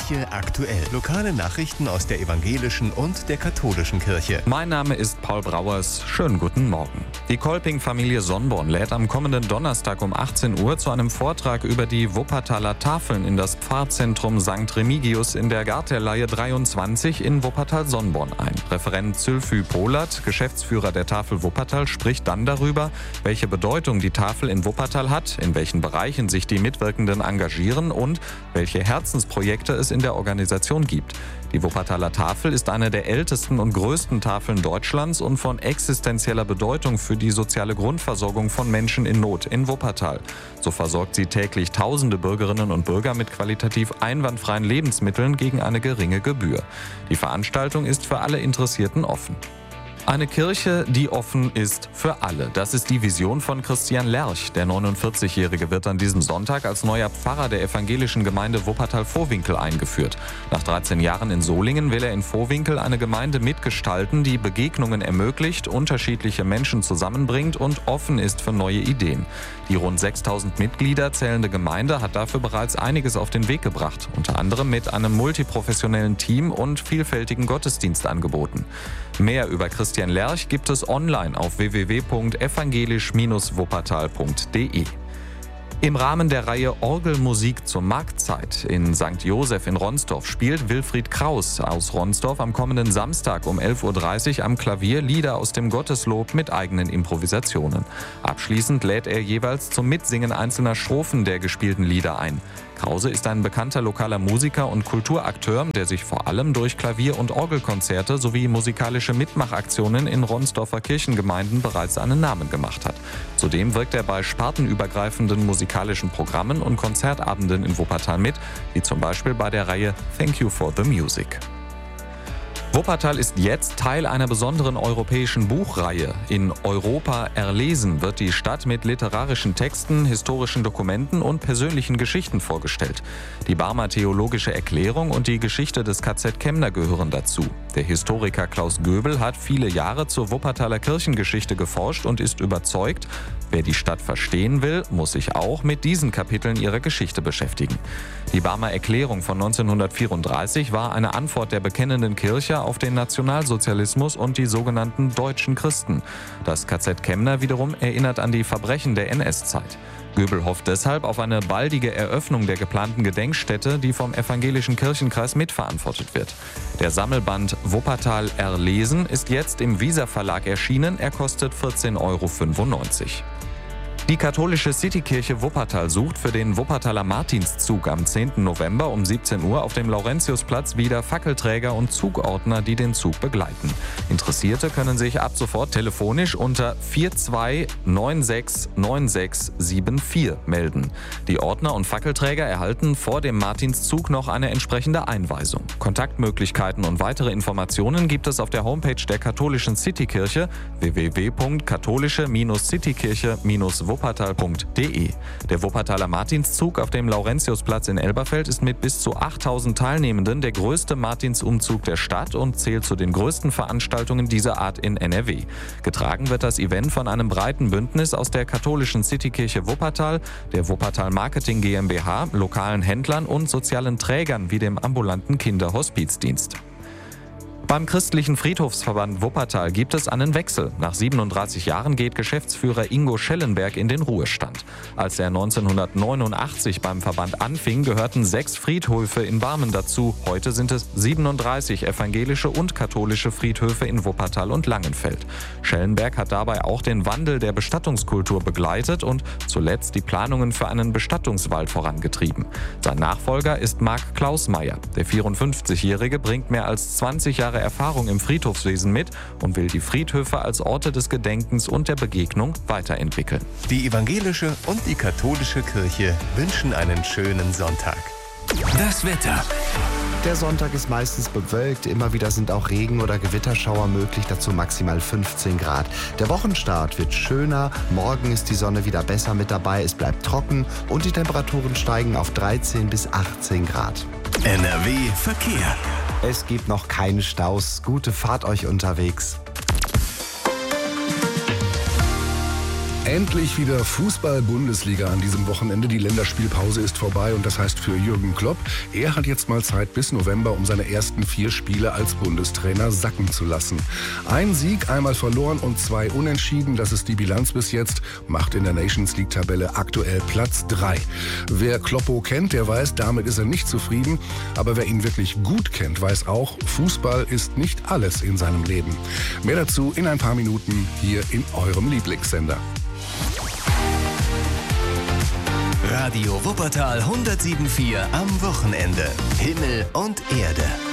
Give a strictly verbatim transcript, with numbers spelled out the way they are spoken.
Kirche aktuell. Lokale Nachrichten aus der evangelischen und der katholischen Kirche. Mein Name ist Paul Brauers. Schönen guten Morgen. Die Kolping-Familie Sonnborn lädt am kommenden Donnerstag um achtzehn Uhr zu einem Vortrag über die Wuppertaler Tafeln in das Pfarrzentrum Sankt Remigius in der Garterleihe dreiundzwanzig in Wuppertal-Sonnborn ein. Referent Zülfü Polat, Geschäftsführer der Tafel Wuppertal, spricht dann darüber, welche Bedeutung die Tafel in Wuppertal hat, in welchen Bereichen sich die Mitwirkenden engagieren und welche Herzensprojekte es in der Organisation gibt. Die Wuppertaler Tafel ist eine der ältesten und größten Tafeln Deutschlands und von existenzieller Bedeutung für die soziale Grundversorgung von Menschen in Not in Wuppertal. So versorgt sie täglich tausende Bürgerinnen und Bürger mit qualitativ einwandfreien Lebensmitteln gegen eine geringe Gebühr. Die Veranstaltung ist für alle Interessierten offen. Eine Kirche, die offen ist für alle. Das ist die Vision von Christian Lerch. Der neunundvierzigjährige wird an diesem Sonntag als neuer Pfarrer der evangelischen Gemeinde Wuppertal-Vohwinkel eingeführt. Nach dreizehn Jahren in Solingen will er in Vohwinkel eine Gemeinde mitgestalten, die Begegnungen ermöglicht, unterschiedliche Menschen zusammenbringt und offen ist für neue Ideen. Die rund sechstausend Mitglieder zählende Gemeinde hat dafür bereits einiges auf den Weg gebracht, unter anderem mit einem multiprofessionellen Team und vielfältigen Gottesdienstangeboten. Mehr über Christian Lerch gibt es online auf w w w punkt evangelisch Bindestrich wuppertal punkt d e. Im Rahmen der Reihe Orgelmusik zur Marktzeit in Sankt Joseph in Ronsdorf spielt Wilfried Kraus aus Ronsdorf am kommenden Samstag um elf Uhr dreißig am Klavier Lieder aus dem Gotteslob mit eigenen Improvisationen. Abschließend lädt er jeweils zum Mitsingen einzelner Strophen der gespielten Lieder ein. Krause ist ein bekannter lokaler Musiker und Kulturakteur, der sich vor allem durch Klavier- und Orgelkonzerte sowie musikalische Mitmachaktionen in Ronsdorfer Kirchengemeinden bereits einen Namen gemacht hat. Zudem wirkt er bei spartenübergreifenden musikalischen Programmen und Konzertabenden in Wuppertal mit, wie zum Beispiel bei der Reihe Thank You for the Music. Wuppertal ist jetzt Teil einer besonderen europäischen Buchreihe. In Europa erlesen wird die Stadt mit literarischen Texten, historischen Dokumenten und persönlichen Geschichten vorgestellt. Die Barmer Theologische Erklärung und die Geschichte des K Z Kemner gehören dazu. Der Historiker Klaus Göbel hat viele Jahre zur Wuppertaler Kirchengeschichte geforscht und ist überzeugt, wer die Stadt verstehen will, muss sich auch mit diesen Kapiteln ihrer Geschichte beschäftigen. Die Barmer Erklärung von neunzehnhundertvierunddreißig war eine Antwort der bekennenden Kirche auf den Nationalsozialismus und die sogenannten deutschen Christen. Das K Z Kemner wiederum erinnert an die Verbrechen der N S-Zeit. Göbel hofft deshalb auf eine baldige Eröffnung der geplanten Gedenkstätte, die vom evangelischen Kirchenkreis mitverantwortet wird. Der Sammelband Wuppertal erlesen ist jetzt im Visa Verlag erschienen. Er kostet vierzehn Euro fünfundneunzig. Die katholische Citykirche Wuppertal sucht für den Wuppertaler Martinszug am zehnten November um siebzehn Uhr auf dem Laurentiusplatz wieder Fackelträger und Zugordner, die den Zug begleiten. Interessierte können sich ab sofort telefonisch unter vier zwei neun sechs neun sechs sieben vier melden. Die Ordner und Fackelträger erhalten vor dem Martinszug noch eine entsprechende Einweisung. Kontaktmöglichkeiten und weitere Informationen gibt es auf der Homepage der katholischen Citykirche w w w punkt katholische Citykirche wuppertal punkt d e. Der Wuppertaler Martinszug auf dem Laurentiusplatz in Elberfeld ist mit bis zu achttausend Teilnehmenden der größte Martinsumzug der Stadt und zählt zu den größten Veranstaltungen dieser Art in N R W. Getragen wird das Event von einem breiten Bündnis aus der katholischen Citykirche Wuppertal, der Wuppertal Marketing GmbH, lokalen Händlern und sozialen Trägern wie dem ambulanten Kinderhospizdienst. Beim Christlichen Friedhofsverband Wuppertal gibt es einen Wechsel. Nach siebenunddreißig Jahren geht Geschäftsführer Ingo Schellenberg in den Ruhestand. Als er neunzehnhundertneunundachtzig beim Verband anfing, gehörten sechs Friedhöfe in Barmen dazu. Heute sind es siebenunddreißig evangelische und katholische Friedhöfe in Wuppertal und Langenfeld. Schellenberg hat dabei auch den Wandel der Bestattungskultur begleitet und zuletzt die Planungen für einen Bestattungswald vorangetrieben. Sein Nachfolger ist Marc Klausmeier. Der vierundfünfzigjährige bringt mehr als zwanzig Jahre Erfahrung im Friedhofswesen mit und will die Friedhöfe als Orte des Gedenkens und der Begegnung weiterentwickeln. Die evangelische und die katholische Kirche wünschen einen schönen Sonntag. Das Wetter. Der Sonntag ist meistens bewölkt, immer wieder sind auch Regen- oder Gewitterschauer möglich, dazu maximal fünfzehn Grad. Der Wochenstart wird schöner, morgen ist die Sonne wieder besser mit dabei, es bleibt trocken und die Temperaturen steigen auf dreizehn bis achtzehn Grad. N R W Verkehr. Es gibt noch keine Staus, gute Fahrt euch unterwegs. Endlich wieder Fußball-Bundesliga an diesem Wochenende. Die Länderspielpause ist vorbei und das heißt für Jürgen Klopp, er hat jetzt mal Zeit bis November, um seine ersten vier Spiele als Bundestrainer sacken zu lassen. Ein Sieg, einmal verloren und zwei Unentschieden, das ist die Bilanz bis jetzt, macht in der Nations League-Tabelle aktuell Platz drei. Wer Kloppo kennt, der weiß, damit ist er nicht zufrieden. Aber wer ihn wirklich gut kennt, weiß auch, Fußball ist nicht alles in seinem Leben. Mehr dazu in ein paar Minuten hier in eurem Lieblingssender. Radio Wuppertal hundertsieben Komma vier am Wochenende. Himmel und Erde.